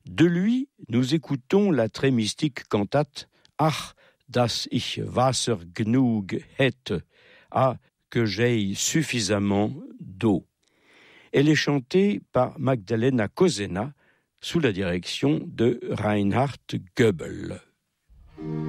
De lui, nous écoutons la très mystique cantate « Ach, dass ich Wasser genug hätte » « Ah, que j'aie suffisamment d'eau ». Elle est chantée par Magdalena Kozená sous la direction de Reinhard Goebel.